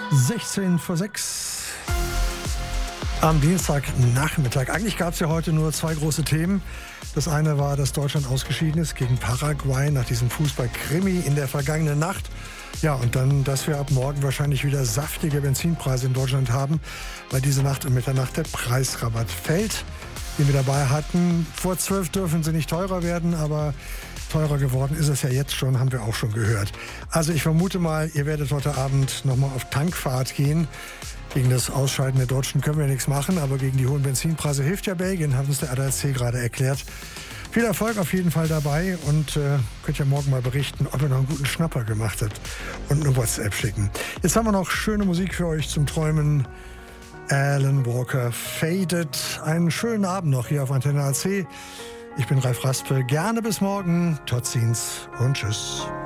16 vor 6 am Dienstagnachmittag. Eigentlich gab es ja heute nur zwei große Themen. Das eine war, dass Deutschland ausgeschieden ist gegen Paraguay nach diesem Fußball-Krimi in der vergangenen Nacht. Ja, und dann, dass wir ab morgen wahrscheinlich wieder saftige Benzinpreise in Deutschland haben, weil diese Nacht um Mitternacht der Preisrabatt fällt, den wir dabei hatten. Vor 12 dürfen sie nicht teurer werden, aber teurer geworden ist es ja jetzt schon, haben wir auch schon gehört. Also ich vermute mal, ihr werdet heute Abend nochmal auf Tankfahrt gehen. Gegen das Ausscheiden der Deutschen können wir nichts machen, aber gegen die hohen Benzinpreise hilft ja Belgien, hat uns der ADAC gerade erklärt. Viel Erfolg auf jeden Fall dabei und könnt ja morgen mal berichten, ob ihr noch einen guten Schnapper gemacht habt und eine WhatsApp schicken. Jetzt haben wir noch schöne Musik für euch zum Träumen. Alan Walker, Faded. Einen schönen Abend noch hier auf Antenne AC. Ich bin Ralf Raspe. Gerne bis morgen. Tot ziens und tschüss.